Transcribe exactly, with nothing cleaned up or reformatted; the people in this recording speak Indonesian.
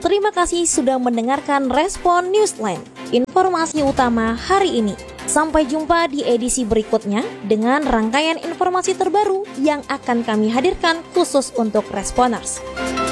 Terima kasih sudah mendengarkan Respon Newsline, informasi utama hari ini. Sampai jumpa di edisi berikutnya dengan rangkaian informasi terbaru yang akan kami hadirkan khusus untuk Responers.